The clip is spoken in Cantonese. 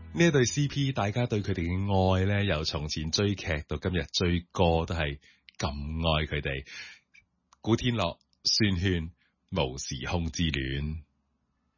呢一對 CP，大家對佢哋嘅愛咧，由從前追劇到今日追歌，都係咁愛佢哋。古天樂、宣萱，無時空之戀。